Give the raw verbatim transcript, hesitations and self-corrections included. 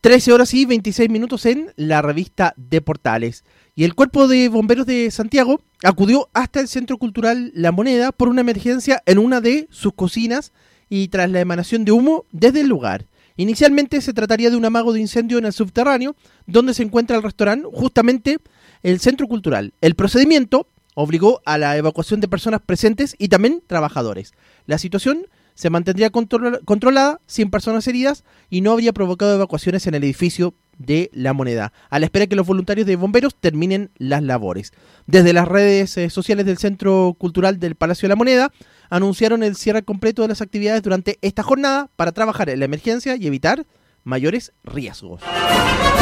trece horas y veintiséis minutos en la revista de Portales. Y el Cuerpo de Bomberos de Santiago acudió hasta el Centro Cultural La Moneda por una emergencia en una de sus cocinas y tras la emanación de humo desde el lugar. Inicialmente se trataría de un amago de incendio en el subterráneo, donde se encuentra el restaurante, justamente el Centro Cultural. El procedimiento obligó a la evacuación de personas presentes y también trabajadores. La situación se mantendría control- controlada, sin personas heridas, y no habría provocado evacuaciones en el edificio de La Moneda, a la espera que los voluntarios de bomberos terminen las labores. Desde las redes eh, sociales del Centro Cultural del Palacio de La Moneda, anunciaron el cierre completo de las actividades durante esta jornada para trabajar en la emergencia y evitar mayores riesgos.